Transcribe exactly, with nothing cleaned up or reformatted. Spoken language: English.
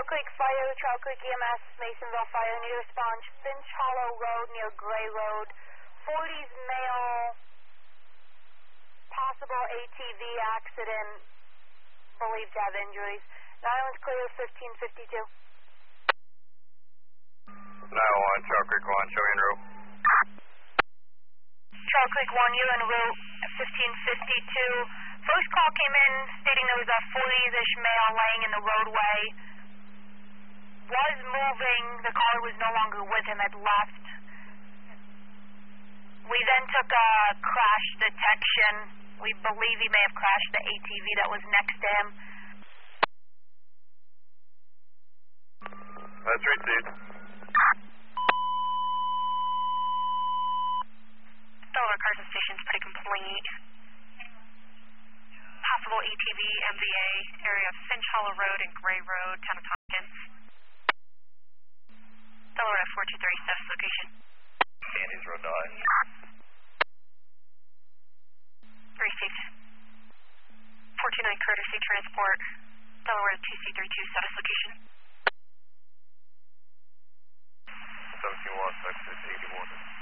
Trout Creek Fire, Trout Creek E M S, Masonville Fire, need response, Finch Hollow Road near Gray Road, forties male, possible A T V accident, believed to have injuries. nine one's clear, fifteen fifty-two. nine one, Trout Creek one, show me en route. Trout Creek one, you en route, fifteen fifty-two. First call came in stating there was a forties-ish male laying in the roadway. Was moving, the caller was no longer with him, had left. We then took a crash detection. We believe he may have crashed the A T V that was next to him. That's received. Delaware Carson Station's pretty complete. Possible A T V, M V A, area of Finch Hollow Road and Gray Road, town of Tompkins. Delaware four two three, status location. Sandy's Road nine. Received. four two nine courtesy transport. Delaware two C three two, status location. seventeen one, Texas eighty-one.